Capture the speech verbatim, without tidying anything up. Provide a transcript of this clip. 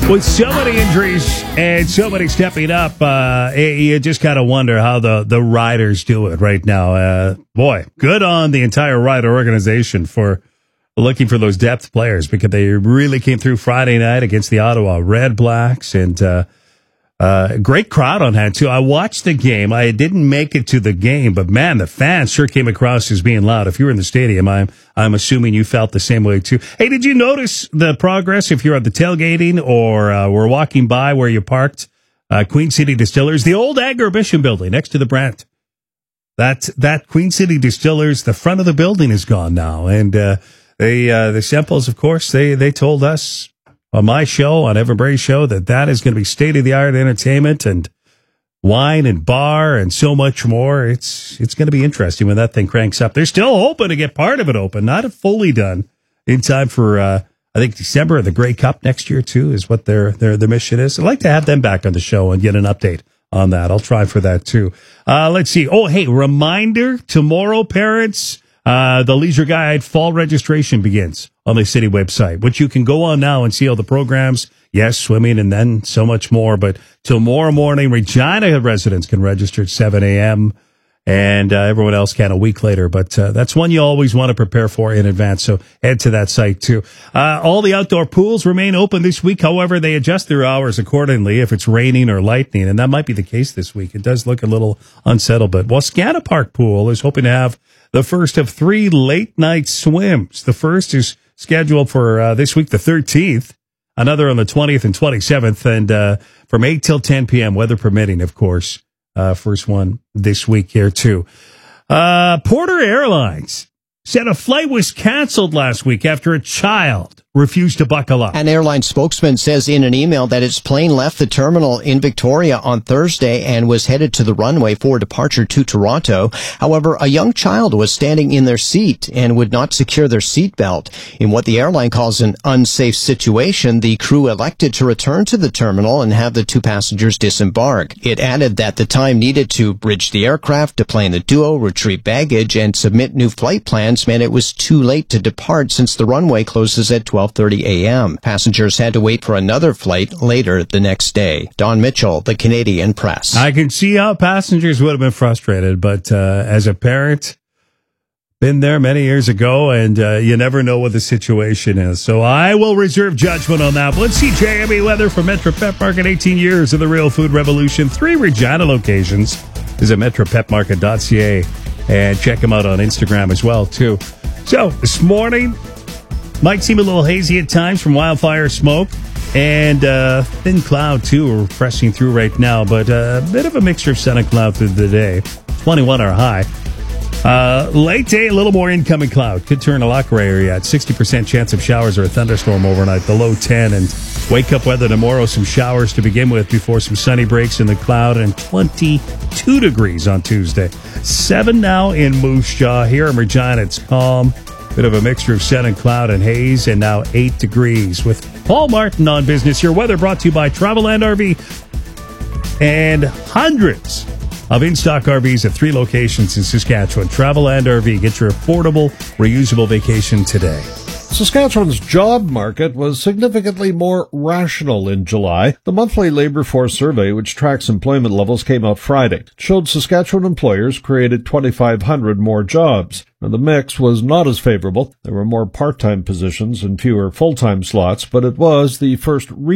With so many injuries and so many stepping up, uh, you just kind of wonder how the, the Riders do it right now. Uh, boy, good on the entire Rider organization for looking for those depth players, because they really came through Friday night against the Ottawa Red Blacks, and uh, uh, great crowd on hand, too. I watched the game. I didn't make it to the game, but, man, the fans sure came across as being loud. If you were in the stadium, I'm I'm assuming you felt the same way, too. Hey, did you notice the progress if you're at the tailgating or uh, were walking by where you parked? Uh, Queen City Distillers, the old Agribition building next to the Brant. That, that Queen City Distillers, the front of the building is gone now, and uh, they uh, the Semples, of course, they, they told us on my show, on Evan Bray's show, that that is going to be state-of-the-art entertainment and wine and bar and so much more. It's it's going to be interesting when that thing cranks up. They're still hoping to get part of it open, not fully done, in time for, uh, I think, December of the Grey Cup next year, too, is what their, their, their mission is. I'd like to have them back on the show and get an update on that. I'll try for that, too. Uh, let's see. Oh, hey, reminder, tomorrow, parents, uh, the Leisure Guide fall registration begins on the city website, which you can go on now and see all the programs. Yes, swimming and then so much more. But tomorrow morning, Regina residents can register at seven a.m. and uh, everyone else can a week later. But uh, that's one you always want to prepare for in advance. So head to that site, too. Uh, all the outdoor pools remain open this week. However, they adjust their hours accordingly if it's raining or lightning. And that might be the case this week. It does look a little unsettled. But Wascana Park Pool is hoping to have the first of three late night swims. The first is scheduled for uh, this week, the thirteenth. Another on the twentieth and twenty-seventh, and uh, from eight till ten p.m., weather permitting, of course. Uh, first one this week here, too. Uh, Porter Airlines said a flight was canceled last week after a child refused to buckle up. An airline spokesman says in an email that its plane left the terminal in Victoria on Thursday and was headed to the runway for departure to Toronto. However, a young child was standing in their seat and would not secure their seatbelt. In what the airline calls an unsafe situation, the crew elected to return to the terminal and have the two passengers disembark. It added that the time needed to bridge the aircraft, deplane the duo, retrieve baggage, and submit new flight plans meant it was too late to depart since the runway closes at twelve thirty a.m. Passengers had to wait for another flight later the next day. Don Mitchell, the Canadian Press. I can see how passengers would have been frustrated, but uh, as a parent, been there many years ago, and uh, you never know what the situation is. So I will reserve judgment on that. But let's see J M E weather for Metro Pet Market. eighteen years of the real food revolution. Three Regina locations. Visit metro pet market dot c a and check them out on Instagram as well, too. So this morning might seem a little hazy at times from wildfire smoke, and uh, thin cloud, too, are pressing through right now, but uh, a bit of a mixture of sun and cloud through the day. twenty-one our high. Uh, late day, a little more incoming cloud. Could turn a lot gray area at sixty percent chance of showers or a thunderstorm overnight. The low ten, and wake up weather tomorrow. Some showers to begin with before some sunny breaks in the cloud, and twenty-two degrees on Tuesday. seven now in Moose Jaw. Here in Regina, it's calm. Bit of a mixture of sun and cloud and haze, and now eight degrees. With Paul Martin on Business. Your weather brought to you by Travelland R V and hundreds of in-stock R Vs at three locations in Saskatchewan. Travelland R V. Get your affordable, reusable vacation today. Saskatchewan's job market was significantly more rational in July. The monthly labor force survey, which tracks employment levels, came out Friday. It showed Saskatchewan employers created twenty-five hundred more jobs. Now, the mix was not as favorable. There were more part-time positions and fewer full-time slots, but it was the first